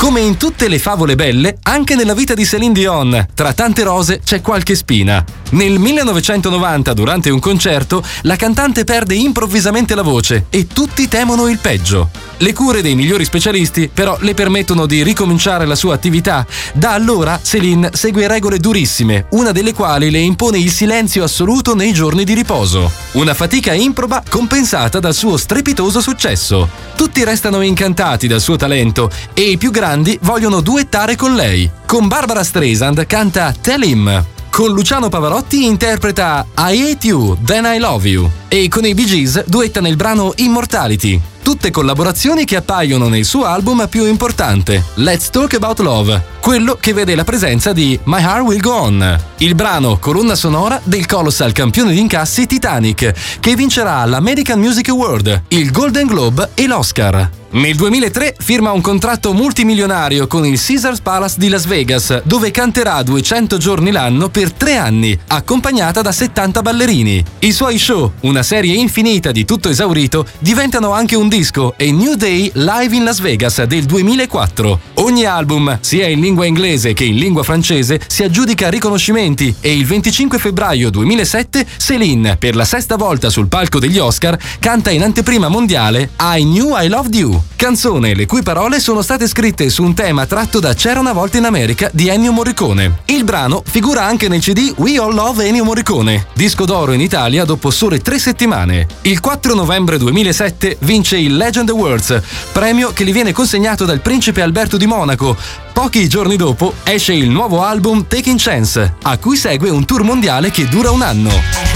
Come in tutte le favole belle, anche nella vita di Céline Dion, tra tante rose c'è qualche spina. Nel 1990, durante un concerto, la cantante perde improvvisamente la voce e tutti temono il peggio. Le cure dei migliori specialisti però le permettono di ricominciare la sua attività. Da allora Céline segue regole durissime, una delle quali le impone il silenzio assoluto nei giorni di riposo. Una fatica improba compensata dal suo strepitoso successo. Tutti restano incantati dal suo talento e i più grandi vogliono duettare con lei. Con Barbara Streisand canta Tell Him. Con Luciano Pavarotti interpreta I Hate You, Then I Love You e con i Bee Gees duetta nel brano Immortality. Tutte collaborazioni che appaiono nel suo album più importante, Let's Talk About Love, quello che vede la presenza di My Heart Will Go On, il brano colonna sonora del colossal campione di incassi Titanic, che vincerà l'American Music Award, il Golden Globe e l'Oscar. Nel 2003 firma un contratto multimilionario con il Caesars Palace di Las Vegas, dove canterà 200 giorni l'anno per 3 anni, accompagnata da 70 ballerini. I suoi show, una serie infinita di tutto esaurito, diventano anche un disco, e New Day Live in Las Vegas del 2004. Ogni album, sia in lingua inglese che in lingua francese, si aggiudica riconoscimenti e il 25 febbraio 2007 Céline, per la 6ª volta sul palco degli Oscar, canta in anteprima mondiale I Knew I Loved You, canzone le cui parole sono state scritte su un tema tratto da C'era una volta in America di Ennio Morricone. Il brano figura anche nel CD We All Love Ennio Morricone, disco d'oro in Italia dopo sole 3 settimane. Il 4 novembre 2007 vince il Legend Awards, premio che gli viene consegnato dal principe Alberto di Monaco. Pochi giorni dopo esce il nuovo album Taking Chance, a cui segue un tour mondiale che dura un anno.